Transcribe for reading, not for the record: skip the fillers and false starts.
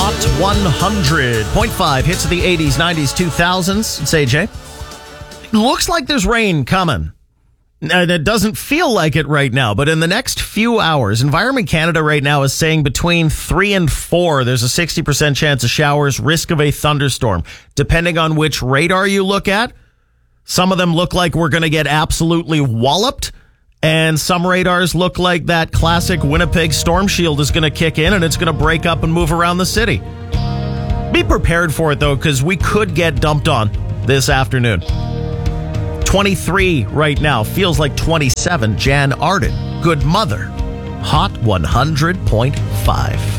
Hot 100.5 hits of the 80s, 90s, 2000s. It's AJ. Looks like there's rain coming. And it doesn't feel like it right now, but in the next few hours, Environment Canada right now is saying between 3 and 4, there's a 60% chance of showers, risk of a thunderstorm. Depending on which radar you look at, some of them look like we're going to get absolutely walloped, and some radars look like that classic Winnipeg storm shield is going to kick in and it's going to break up and move around the city. Be prepared for it, though, because we could get dumped on this afternoon. 23 right now. Feels like 27. Jan Arden. Good Mother. Hot 100.5.